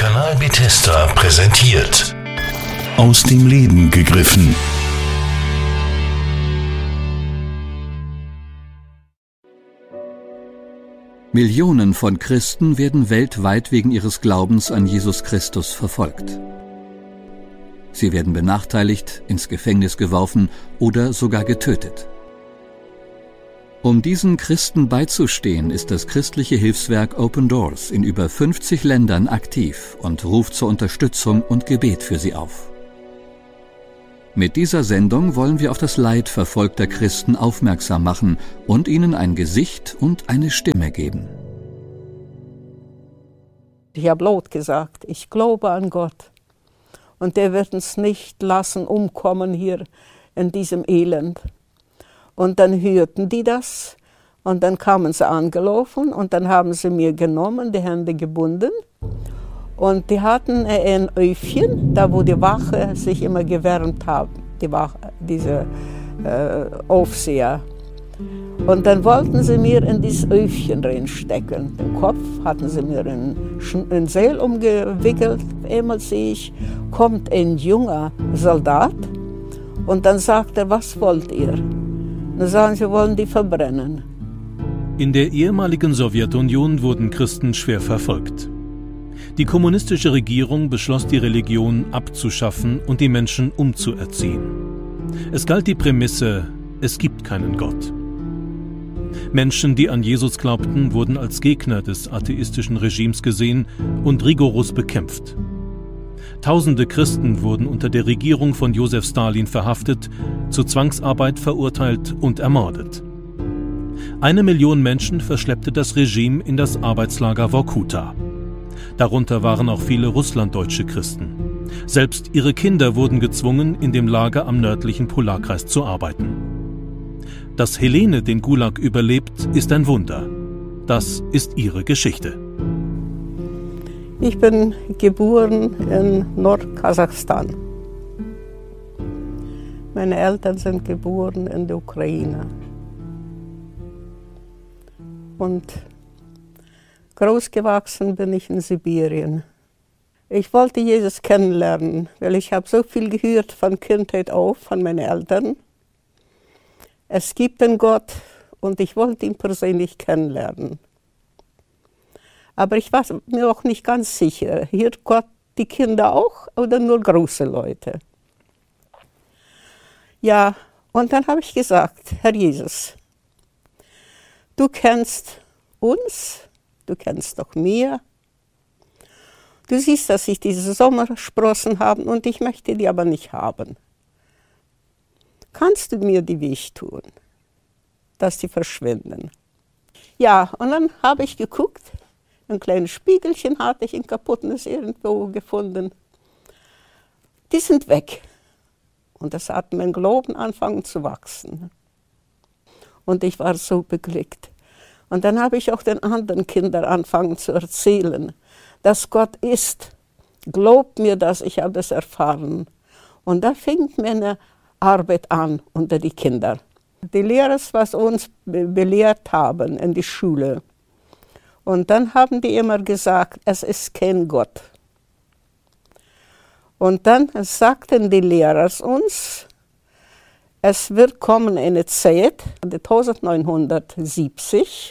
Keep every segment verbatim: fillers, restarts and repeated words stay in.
Kanal Bethesda präsentiert. Aus dem Leben gegriffen. Millionen von Christen werden weltweit wegen ihres Glaubens an Jesus Christus verfolgt. Sie werden benachteiligt, ins Gefängnis geworfen oder sogar getötet. Um diesen Christen beizustehen, ist das christliche Hilfswerk Open Doors in über fünfzig Ländern aktiv und ruft zur Unterstützung und Gebet für sie auf. Mit dieser Sendung wollen wir auf das Leid verfolgter Christen aufmerksam machen und ihnen ein Gesicht und eine Stimme geben. Ich habe laut gesagt, ich glaube an Gott. Und der wird uns nicht lassen umkommen hier in diesem Elend. Und dann hörten die das und dann kamen sie angelaufen und dann haben sie mir genommen, die Hände gebunden. Und die hatten ein Öfchen, da wo die Wache sich immer gewärmt haben, die Wache, diese äh, Aufseher. Und dann wollten sie mir in dieses Öfchen reinstecken. Den Kopf hatten sie mir in ein Seil umgewickelt. Einmal sehe ich, kommt ein junger Soldat und dann sagt er, was wollt ihr? Dann sagen sie, wollen die verbrennen. In der ehemaligen Sowjetunion wurden Christen schwer verfolgt. Die kommunistische Regierung beschloss, die Religion abzuschaffen und die Menschen umzuerziehen. Es galt die Prämisse, es gibt keinen Gott. Menschen, die an Jesus glaubten, wurden als Gegner des atheistischen Regimes gesehen und rigoros bekämpft. Tausende Christen wurden unter der Regierung von Josef Stalin verhaftet, zur Zwangsarbeit verurteilt und ermordet. Eine Million Menschen verschleppte das Regime in das Arbeitslager Vorkuta. Darunter waren auch viele russlanddeutsche Christen. Selbst ihre Kinder wurden gezwungen, in dem Lager am nördlichen Polarkreis zu arbeiten. Dass Helene den Gulag überlebt, ist ein Wunder. Das ist ihre Geschichte. Ich bin geboren in Nordkasachstan. Meine Eltern sind geboren in der Ukraine. Und großgewachsen bin ich in Sibirien. Ich wollte Jesus kennenlernen, weil ich habe so viel gehört von Kindheit auf, von meinen Eltern. Es gibt einen Gott und ich wollte ihn persönlich kennenlernen. Aber ich war mir auch nicht ganz sicher, hört Gott die Kinder auch oder nur große Leute? Ja, und dann habe ich gesagt, Herr Jesus, du kennst uns, du kennst doch mir. Du siehst, dass ich diese Sommersprossen habe und ich möchte die aber nicht haben. Kannst du mir die Weg tun, dass die verschwinden? Ja, und dann habe ich geguckt, ein kleines Spiegelchen hatte ich, ein kaputtes irgendwo gefunden. Die sind weg. Und das hat mein Glauben angefangen zu wachsen. Und ich war so beglückt. Und dann habe ich auch den anderen Kindern angefangen zu erzählen, dass Gott ist. Glaubt mir das, ich habe das erfahren. Und da fängt meine Arbeit an unter die Kinder. Die Lehrer, was uns belehrt haben in der Schule. Und dann haben die immer gesagt, es ist kein Gott. Und dann sagten die Lehrer uns, es wird kommen eine Zeit, neunzehnhundertsiebzig,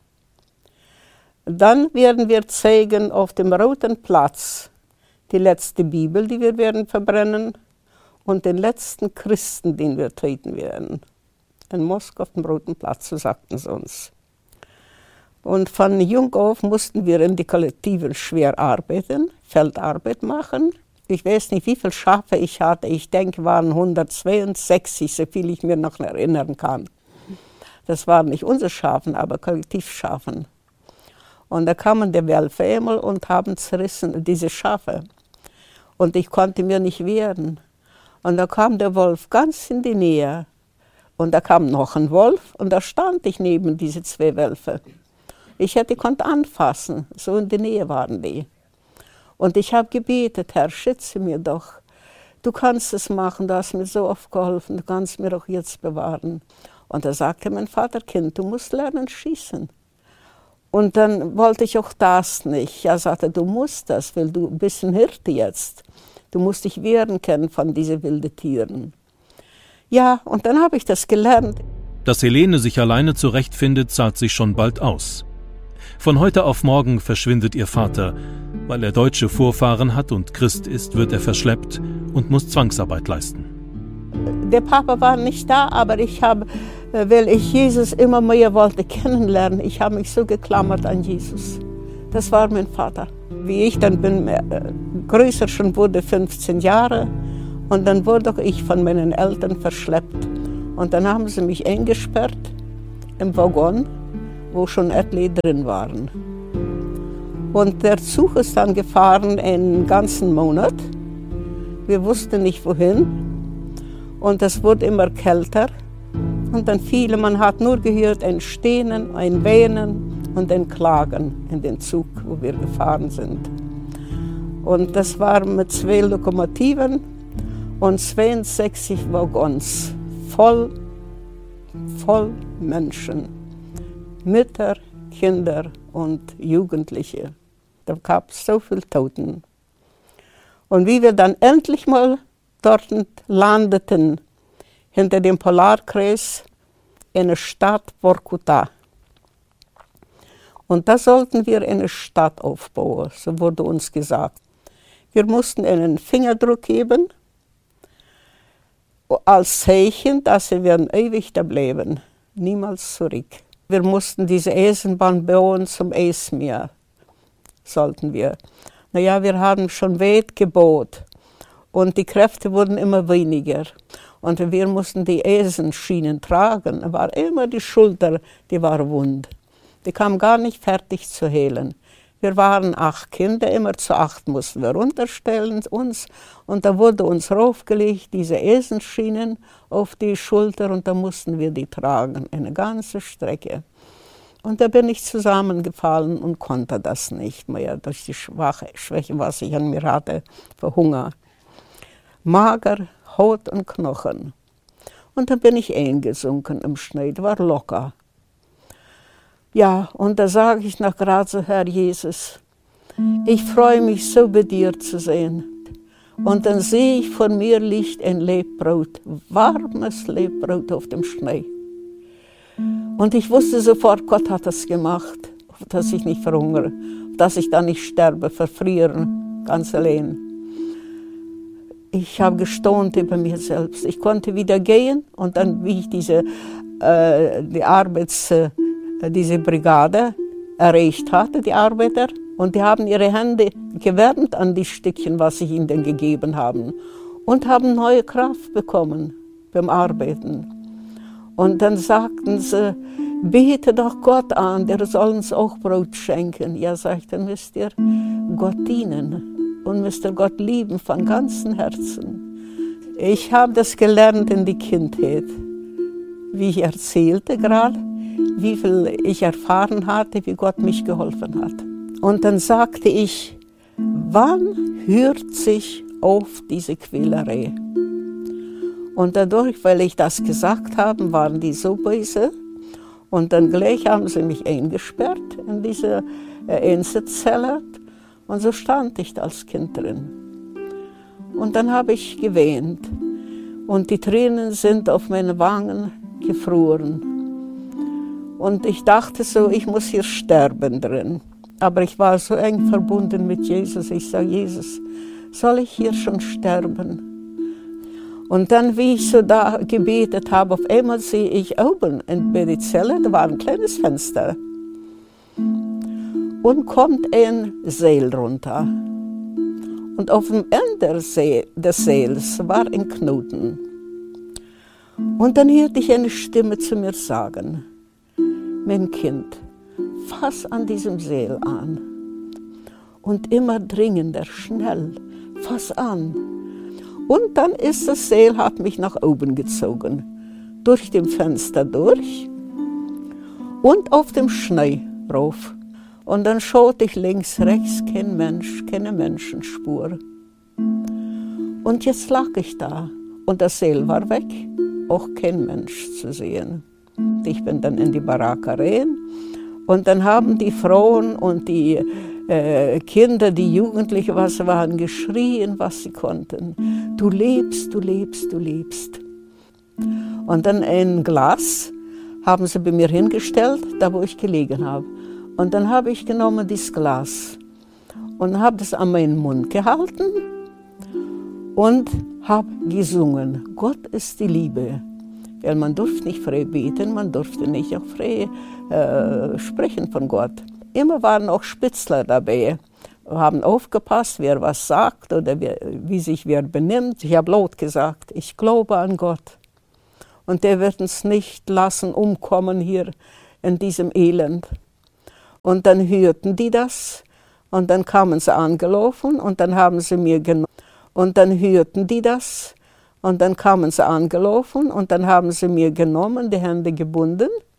dann werden wir zeigen auf dem Roten Platz die letzte Bibel, die wir werden verbrennen, und den letzten Christen, den wir töten werden. In Moskau auf dem Roten Platz, so sagten sie uns. Und von jung auf mussten wir in die Kollektiven schwer arbeiten, Feldarbeit machen. Ich weiß nicht, wie viele Schafe ich hatte. Ich denke, waren hundertzweiundsechzig, so viel ich mir noch erinnern kann. Das waren nicht unsere Schafen, aber Kollektivschafen. Und da kamen die Wölfe einmal und haben zerrissen, diese Schafe. Und ich konnte mir nicht wehren. Und da kam der Wolf ganz in die Nähe. Und da kam noch ein Wolf und da stand ich neben diese zwei Wölfe. Ich hätte, konnte anfassen, so in der Nähe waren die. Und ich habe gebetet, Herr, schütze mir doch. Du kannst es machen, du hast mir so oft geholfen, du kannst mir auch jetzt bewahren. Und da sagte mein Vater, Kind, du musst lernen schießen. Und dann wollte ich auch das nicht. Er sagte, du musst das, weil du bist ein Hirte jetzt. Du musst dich wehren können von diesen wilden Tieren. Ja, und dann habe ich das gelernt. Dass Helene sich alleine zurechtfindet, zahlt sich schon bald aus. Von heute auf morgen verschwindet ihr Vater. Weil er deutsche Vorfahren hat und Christ ist, wird er verschleppt und muss Zwangsarbeit leisten. Der Papa war nicht da, aber ich habe, weil ich Jesus immer mehr wollte kennenlernen, ich habe mich so geklammert an Jesus. Das war mein Vater. Wie ich dann bin, äh, größer schon wurde, fünfzehn Jahre, und dann wurde ich von meinen Eltern verschleppt. Und dann haben sie mich eingesperrt im Waggon, wo schon etliche drin waren. Und der Zug ist dann gefahren einen ganzen Monat. Wir wussten nicht wohin. Und es wurde immer kälter. Und dann viele, man hat nur gehört, ein Stöhnen, ein Weinen und ein Klagen in den Zug, wo wir gefahren sind. Und das war mit zwei Lokomotiven und zweiundsechzig Waggons, voll, voll Menschen, Mütter, Kinder und Jugendliche. Da gab es so viele Toten. Und wie wir dann endlich mal dort landeten, hinter dem Polarkreis, in der Stadt Vorkuta. Und da sollten wir eine Stadt aufbauen, so wurde uns gesagt. Wir mussten einen Fingerdruck geben, als Zeichen, dass wir werden ewig da bleiben, niemals zurück. Wir mussten diese Eisenbahn bauen zum Eismeer, sollten wir. Naja, wir haben schon weit gebaut und die Kräfte wurden immer weniger. Und wir mussten die Eisenschienen tragen. Da war immer die Schulter, die war wund. Die kam gar nicht fertig zu heilen. Wir waren acht Kinder, immer zu acht mussten wir runterstellen uns. Und da wurde uns raufgelegt, diese Eisenschienen auf die Schulter, und da mussten wir die tragen, eine ganze Strecke. Und da bin ich zusammengefallen und konnte das nicht mehr, durch die Schwache, Schwäche, was ich an mir hatte, vor Hunger. Mager, Haut und Knochen. Und dann bin ich eingesunken im Schnee, das war locker. Ja, und da sage ich noch gerade so, Herr Jesus, ich freue mich so, bei dir zu sehen. Und dann sehe ich, vor mir liegt ein Lebbrot, warmes Lebbrot auf dem Schnee. Und ich wusste sofort, Gott hat das gemacht, dass ich nicht verhungere, dass ich da nicht sterbe, verfrieren, ganz allein. Ich habe gestaunt über mir selbst. Ich konnte wieder gehen, und dann, wie ich diese äh, die Arbeits, äh, diese Brigade erreicht hatte, die Arbeiter, und die haben ihre Hände gewärmt an die Stückchen, was ich ihnen gegeben habe, und haben neue Kraft bekommen beim Arbeiten. Und dann sagten sie, bete doch Gott an, der soll uns auch Brot schenken. Ja, sag ich, dann müsst ihr Gott dienen. Und müsst ihr Gott lieben von ganzem Herzen. Ich habe das gelernt in die Kindheit, wie ich erzählte gerade, wie viel ich erfahren hatte, wie Gott mich geholfen hat. Und dann sagte ich, wann hört sich auf diese Quälerei? Und dadurch, weil ich das gesagt habe, waren die so böse. Und dann gleich haben sie mich eingesperrt in diese äh, Einzelzelle. Und so stand ich als Kind drin. Und dann habe ich geweint. Und die Tränen sind auf meine Wangen gefroren. Und ich dachte so, ich muss hier sterben drin. Aber ich war so eng verbunden mit Jesus. Ich sage, Jesus, soll ich hier schon sterben? Und dann, wie ich so da gebetet habe, auf einmal sehe ich oben in der Zelle, da war ein kleines Fenster. Und kommt ein Seil runter. Und auf dem Ende des Seils war ein Knoten. Und dann hörte ich eine Stimme zu mir sagen, mein Kind, fass an diesem Seil an. Und immer dringender, schnell, fass an. Und dann ist das Seil, hat mich nach oben gezogen. Durch dem Fenster durch und auf dem Schnee rauf. Und dann schaute ich links, rechts, kein Mensch, keine Menschenspur. Und jetzt lag ich da und das Seil war weg, auch kein Mensch zu sehen. Ich bin dann in die Baracke rein Und dann haben die Frauen und die äh, Kinder, die Jugendlichen, was waren, geschrien, was sie konnten. Du lebst, du lebst, du lebst. Und dann ein Glas haben sie bei mir hingestellt, da wo ich gelegen habe. Und dann habe ich genommen dieses Glas und habe das an meinen Mund gehalten und habe gesungen. Gott ist die Liebe. Weil man durfte nicht frei beten, man durfte nicht auch frei äh, sprechen von Gott. Immer waren auch Spitzler dabei, haben aufgepasst, wer was sagt oder wer, wie sich wer benimmt. Ich habe laut gesagt, ich glaube an Gott. Und der wird uns nicht lassen umkommen hier in diesem Elend. Und dann hörten die das und dann kamen sie angelaufen und dann haben sie mir genommen. Und dann hörten die das und dann kamen sie angelaufen und dann haben sie mir genommen, die Hände gebunden